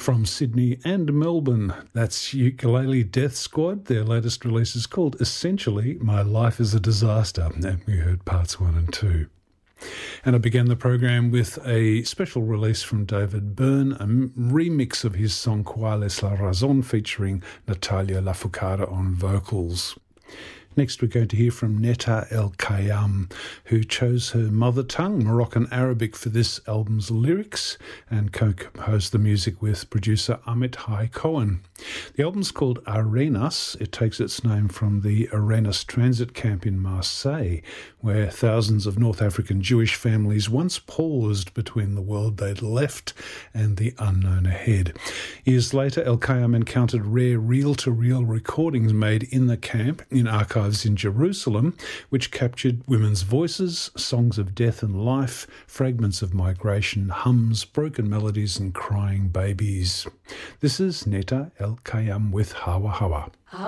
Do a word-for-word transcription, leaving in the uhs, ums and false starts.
From Sydney and Melbourne, that's Ukulele Death Squad. Their latest release is called Essentially My Life is a Disaster, and we heard parts one and two. And I began the program with a special release from David Byrne, a remix of his song Qual es la razón featuring Natalia Lafourcade on vocals. Next we're going to hear from Netta El Kayam, who chose her mother tongue, Moroccan Arabic, for this album's lyrics and co-composed the music with producer Amit Hai Cohen. The album's called Arenas. It takes its name from the Arenas transit camp in Marseille, where thousands of North African Jewish families once paused between the world they'd left and the unknown ahead. Years later, El Kayam encountered rare reel-to-reel recordings made in the camp in archives in Jerusalem, which captured women's voices, songs of death and life, fragments of migration, hums, broken melodies and crying babies. This is Netta El Kayam with Hawa Hawa.